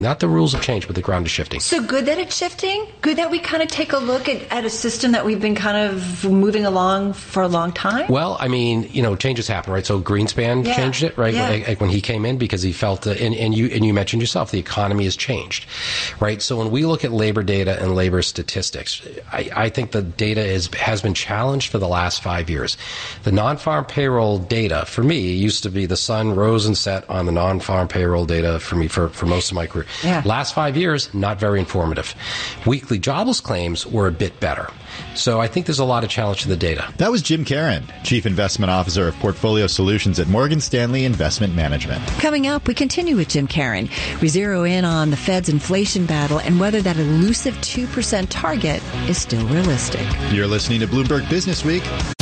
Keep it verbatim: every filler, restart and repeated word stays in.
Not the rules have changed, but the ground is shifting. So good that it's shifting? Good that we kind of take a look at, at a system that we've been kind of moving along for a long time? Well, I mean, you know, changes happen, right? So Greenspan yeah. changed it, right? Yeah. Like, when he came in, because he felt, uh, and, and you and you mentioned yourself, the economy has changed, right? So when we look at labor data and labor statistics, I, I think the data is has been challenged for the last five years. The non-farm payroll data, for me, used to be the sun rose and set on the non-farm payroll data for me for, for most of my career. Yeah. Last five years, not very informative. Weekly jobless claims were a bit better. So I think there's a lot of challenge to the data. That was Jim Caron, Chief Investment Officer of Portfolio Solutions at Morgan Stanley Investment Management. Coming up, we continue with Jim Caron. We zero in on the Fed's inflation battle and whether that elusive two percent target is still realistic. You're listening to Bloomberg Business Week.